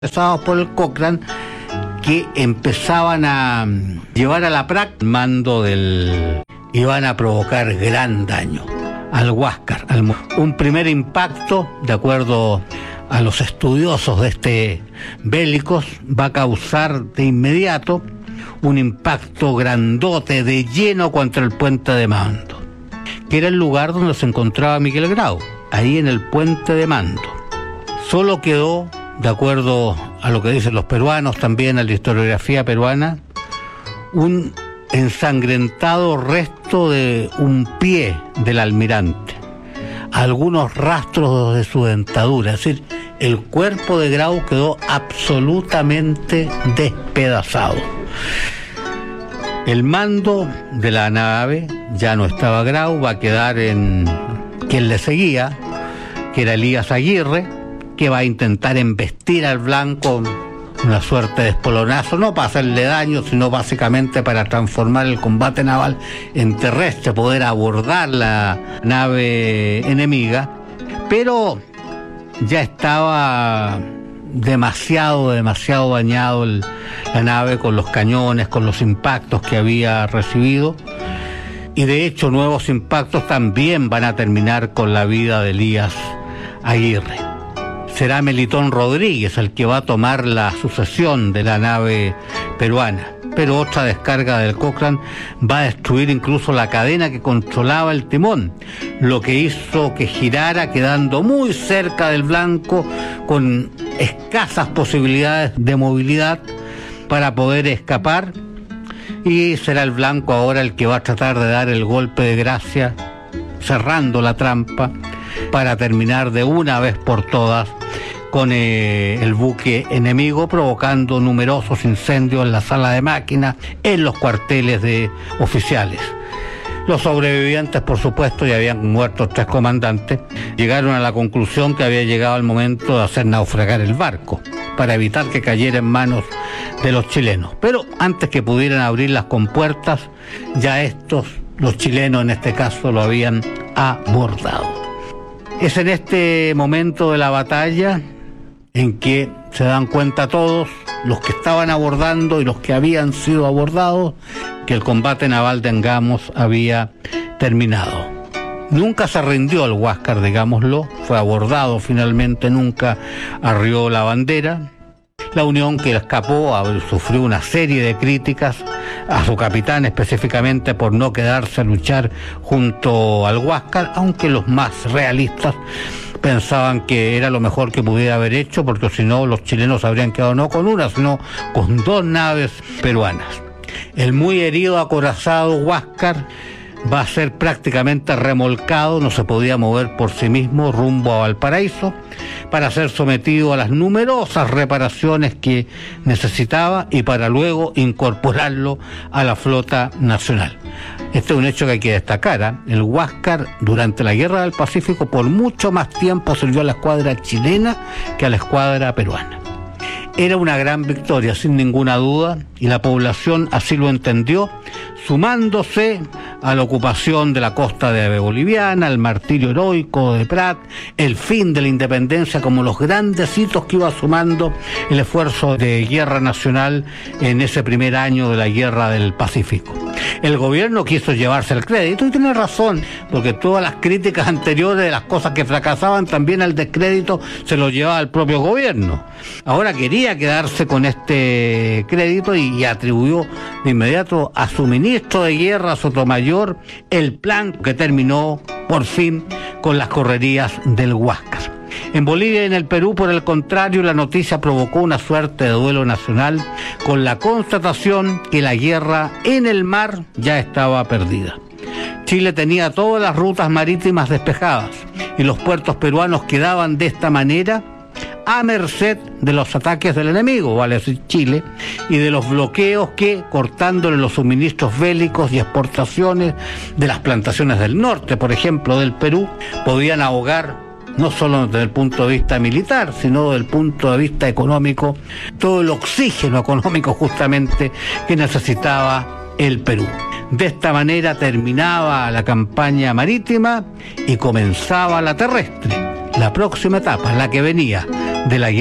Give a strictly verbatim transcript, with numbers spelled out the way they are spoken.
empezados por el Cochrane, que empezaban a llevar a la práctica el mando del... iban a provocar gran daño al Huáscar. Al... Un primer impacto, de acuerdo a los estudiosos de este bélicos, va a causar de inmediato un impacto grandote de lleno contra el puente de Mando, que era el lugar donde se encontraba Miguel Grau, ahí en el puente de Mando. Solo quedó, de acuerdo a lo que dicen los peruanos, también a la historiografía peruana, un ensangrentado resto de un pie del almirante, algunos rastros de su dentadura, es decir, el cuerpo de Grau quedó absolutamente despedazado. El mando de la nave ya no estaba Grau, va a quedar en quien le seguía, que era Elías Aguirre, que va a intentar embestir al blanco, una suerte de espolonazo, no para hacerle daño, sino básicamente para transformar el combate naval en terrestre, poder abordar la nave enemiga, pero ya estaba demasiado, demasiado dañado el, la nave con los cañones, con los impactos que había recibido, y de hecho nuevos impactos también van a terminar con la vida de Elías Aguirre. Será Melitón Rodríguez el que va a tomar la sucesión de la nave peruana, pero otra descarga del Cochrane va a destruir incluso la cadena que controlaba el timón, lo que hizo que girara quedando muy cerca del blanco, con escasas posibilidades de movilidad para poder escapar, y será el blanco ahora el que va a tratar de dar el golpe de gracia, cerrando la trampa, para terminar de una vez por todas con eh, el buque enemigo, provocando numerosos incendios en la sala de máquinas, en los cuarteles de oficiales. Los sobrevivientes, por supuesto, ya habían muerto tres comandantes, llegaron a la conclusión que había llegado el momento de hacer naufragar el barco, para evitar que cayera en manos de los chilenos. Pero antes que pudieran abrir las compuertas, ya estos, los chilenos en este caso, lo habían abordado. Es en este momento de la batalla en que se dan cuenta todos, los que estaban abordando y los que habían sido abordados, que el combate naval de Angamos había terminado. Nunca se rindió el Huáscar, digámoslo, fue abordado finalmente, nunca arrió la bandera. La Unión, que escapó, sufrió una serie de críticas a su capitán, específicamente por no quedarse a luchar junto al Huáscar, aunque los más realistas pensaban que era lo mejor que pudiera haber hecho, porque si no los chilenos habrían quedado no con una, sino con dos naves peruanas. El muy herido, acorazado Huáscar va a ser prácticamente remolcado, no se podía mover por sí mismo, rumbo a Valparaíso, para ser sometido a las numerosas reparaciones que necesitaba y para luego incorporarlo a la flota nacional. Este es un hecho que hay que destacar, ¿eh? El Huáscar durante la Guerra del Pacífico por mucho más tiempo sirvió a la escuadra chilena que a la escuadra peruana. Era una gran victoria, sin ninguna duda, y la población así lo entendió, sumándose a la ocupación de la costa de boliviana, el martirio heroico de Prat, el fin de la independencia, como los grandes hitos que iba sumando el esfuerzo de guerra nacional en ese primer año de la Guerra del Pacífico. El gobierno quiso llevarse el crédito, y tiene razón, porque todas las críticas anteriores de las cosas que fracasaban, también al descrédito se lo llevaba el propio gobierno. Ahora quería quedarse con este crédito y, y atribuyó de inmediato a su ministro de guerra, Sotomayor, el plan que terminó por fin con las correrías del Huáscar. En Bolivia y en el Perú, por el contrario, la noticia provocó una suerte de duelo nacional, con la constatación que la guerra en el mar ya estaba perdida. Chile tenía todas las rutas marítimas despejadas y los puertos peruanos quedaban de esta manera a merced de los ataques del enemigo, vale decir Chile, y de los bloqueos que, cortándole los suministros bélicos y exportaciones de las plantaciones del norte, por ejemplo, del Perú, podían ahogar, no solo desde el punto de vista militar, sino desde el punto de vista económico, todo el oxígeno económico justamente que necesitaba el Perú. De esta manera terminaba la campaña marítima y comenzaba la terrestre, la próxima etapa, la que venía de la guerra.